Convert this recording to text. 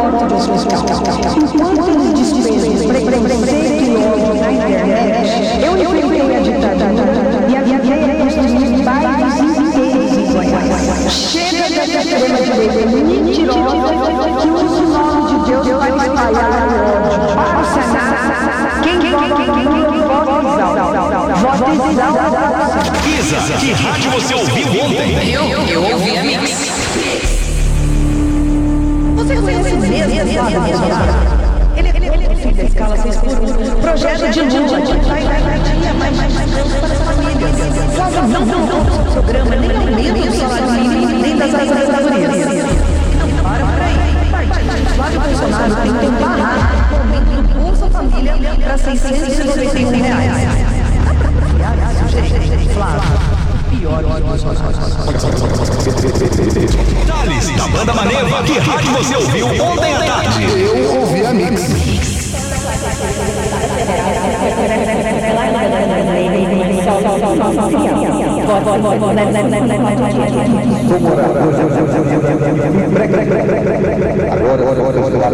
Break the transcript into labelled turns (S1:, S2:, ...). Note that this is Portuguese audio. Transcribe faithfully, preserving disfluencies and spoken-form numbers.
S1: morte de social. Enquanto eles desprezam preconceito e ódio na internet, eu enfrentei a ditadura e ajudei a construir bairros inteiros em Goiás. Chega dessa extrema-direita mentirosa que usa o nome de Deus para espalhar o ódio. Para o Senado, quem vota em Lula, vota exalta. Vota exalta.
S2: Isa, que rádio você ouviu ontem?
S3: Eu, eu ouvi a Mix.
S1: Você conhece mesmo ele é filho da escala seis por um, projeto de Lula, que vai dar dia mais Deus para as famílias. Flávio, não, não, não, o programa nem aumenta o salário mínimo, nem das aposentadorias. Não, para, para aí. Partido Flávio Bolsonaro tem que parar o aumento do Bolsa Família para seiscentos e noventa e um reais. Flávio.
S2: Thales, da banda Maneva, que rádio você ouviu ontem à tarde?
S4: Eu ouvi a Mix. Agora, agora, agora,